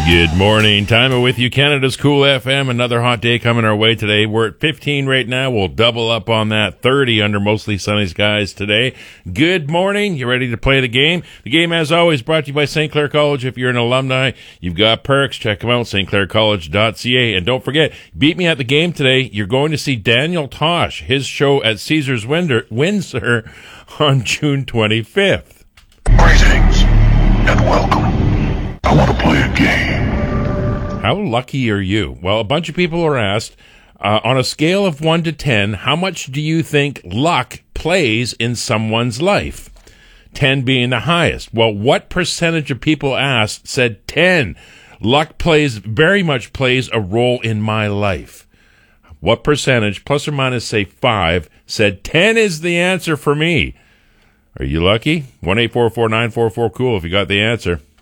Good morning. Time with you, Canada's Cool FM. Another hot day coming our way today. We're at 15 right now. We'll double up on that. 30 under mostly sunny skies today. Good morning. You ready to play the game? The game, as always, brought to you by St. Clair College. If you're an alumni, you've got perks. Check them out, stclaircollege.ca. And don't forget, beat me at the game today. You're going to see Daniel Tosh, his show at Caesars Windsor on June 25th. Greetings and welcome. I want to play a game. How lucky are you? Well, a bunch of people are asked, on a scale of 1 to 10, how much do you think luck plays in someone's life? 10 being the highest. Well, what percentage of people asked said 10? Luck very much plays a role in my life. What percentage, plus or minus, say 5, said 10 is the answer for me? Are you lucky? 1-844-944-COOL if you got the answer.